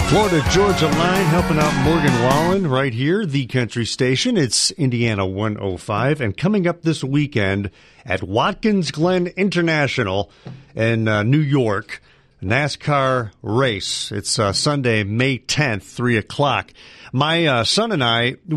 Florida Georgia line helping out Morgan Wallen right here, the country station. It's Indiana 105. And coming up this weekend at Watkins Glen International in New York, NASCAR race. It's Sunday, May 10th, 3 o'clock. My son and I...